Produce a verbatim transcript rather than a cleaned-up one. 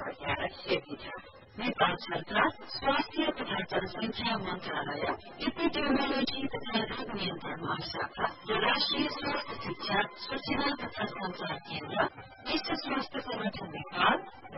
यहाँ राखिएको छ। नेपाल सरकार स्वास्थ्य तथा जनसंख्या मन्त्रालय, एपिडेमियोलोजी तथा रोग नियन्त्रण महाशाखा र राष्ट्रिय स्वास्थ्य शिक्षा सूचना तथा संचार केन्द्र, विश्व स्वास्थ्य संगठन नेपाल